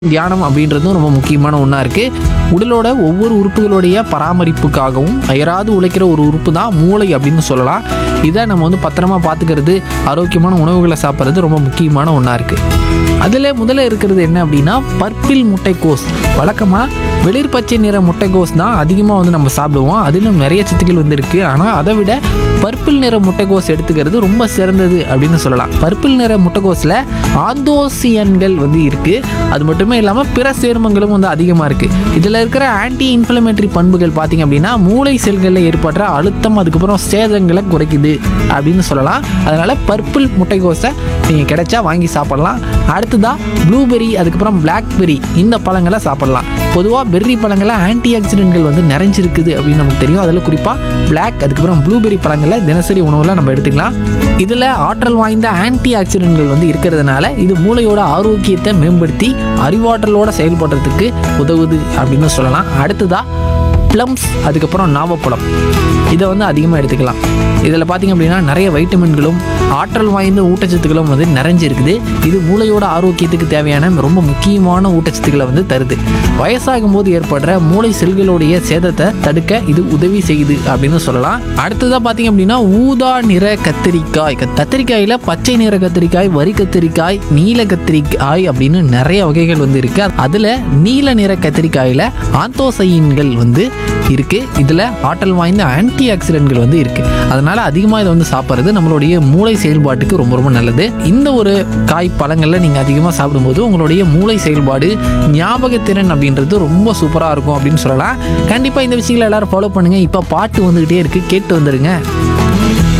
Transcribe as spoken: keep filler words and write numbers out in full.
தியானம் அப்படின்றதும் ரொம்ப முக்கியமான ஒன்றா இருக்குது. உடலோட ஒவ்வொரு உறுப்புகளுடைய பராமரிப்புக்காகவும் அயராது உழைக்கிற ஒரு உறுப்பு தான் மூளை அப்படின்னு சொல்லலாம். இதை நம்ம வந்து பத்திரமா பார்த்துக்கிறது, ஆரோக்கியமான உணவுகளை சாப்பிட்றது ரொம்ப முக்கியமான ஒன்றா இருக்குது. அதில் முதல்ல இருக்கிறது என்ன அப்படின்னா பர்பிள் முட்டைக்கோஸ். வழக்கமாக வெளிர் பச்சை நிற முட்டைக்கோஸ் தான் அதிகமாக வந்து நம்ம சாப்பிடுவோம். அதிலும் நிறைய சத்துக்கள் வந்து இருக்குது. ஆனால் அதை விட பர்பிள் நிற முட்டைக்கோஸ் எடுத்துக்கிறது ரொம்ப சிறந்தது அப்படின்னு சொல்லலாம். பர்பிள் நிற முட்டைக்கோஸில் ஆந்தோசியன்கள் வந்து இருக்குது. அது மட்டுமே இல்லாமல் பிற சேர்மங்களும் வந்து அதிகமாக இருக்குது. இதில் இருக்கிற ஆன்டி இன்ஃப்ளமேட்டரி பண்புகள் பார்த்திங்க அப்படின்னா மூளை செல்களில் ஏற்படுற அழுத்தம் அதுக்கப்புறம் சேதங்களை குறைக்குது அப்படின்னு சொல்லலாம். அதனால் பர்பிள் முட்டைக்கோஸை நீங்கள் கிடைச்சா வாங்கி சாப்பிட்லாம். அடுத்ததாக ப்ளூபெர்ரி அதுக்கப்புறம் பிளாக்பெர்ரி இந்த பழங்களை சாப்பிட்லாம். பொதுவாக பெர்ரி பழங்களில் ஆன்டி ஆக்சிடென்ட்கள் வந்து நிறைஞ்சிருக்குது அப்படின்னு நமக்கு தெரியும். அதில் குறிப்பாக பிளாக் அதுக்கப்புறம் ப்ளூபெர்ரி பழங்களை தினசரி உணவில் நம்ம எடுத்துக்கலாம். இதில் ஆற்றல் வாய்ந்த ஆன்டி ஆக்சிடென்ட்கள் வந்து இருக்கிறதுனால இது மூளையோட ஆரோக்கியத்தை மேம்படுத்தி அறிவாற்றலோட செயல்படுறதுக்கு உதவுது அப்படின்னு சொல்லலாம். அடுத்ததாக ப்ளம்ஸ் அதுக்கப்புறம் நாவப்பழம் இதை வந்து அதிகமாக எடுத்துக்கலாம். இதில் பார்த்திங்க அப்படின்னா நிறைய வைட்டமின்களும் ஆற்றல் வாய்ந்த ஊட்டச்சத்துக்களும் வந்து நிறைஞ்சிருக்குது. இது மூளையோட ஆரோக்கியத்துக்கு தேவையான ரொம்ப முக்கியமான ஊட்டச்சத்துக்களை வந்து தருது. வயசாகும் போது ஏற்படுற மூளை செல்களுடைய சேதத்தை தடுக்க இது உதவி செய்யுது அப்படின்னு சொல்லலாம். அடுத்ததாக பார்த்திங்க அப்படின்னா ஊதா நிற கத்திரிக்காய். கத்திரிக்காயில் பச்சை நிற கத்திரிக்காய், வரி கத்திரிக்காய், நீல கத்திரிக்காய் அப்படின்னு நிறைய வகைகள் வந்து இருக்குது. அதில் நீல நிற கத்திரிக்காயில் ஆந்தோசைன்கள் வந்து இருக்குது. இதில் ஆற்றல் வாய்ந்த ஆன்டி ஆக்சிடென்ட்கள் வந்து இருக்குது. அதனால் அதிகமாக இதை வந்து சாப்பிட்றது நம்மளுடைய மூளை செயல்பாட்டுக்கு ரொம்ப ரொம்ப நல்லது. இந்த ஒரு காய் பழங்களில் நீங்கள் அதிகமாக சாப்பிடும்போது உங்களுடைய மூளை செயல்பாடு, ஞாபகத்திறன் அப்படின்றது ரொம்ப சூப்பராக இருக்கும் அப்படின்னு சொல்லலாம். கண்டிப்பாக இந்த விஷயங்களை எல்லாரும் ஃபாலோ பண்ணுங்கள். இப்போ பாட்டு வந்துக்கிட்டே இருக்குது, கேட்டு வந்துடுங்க.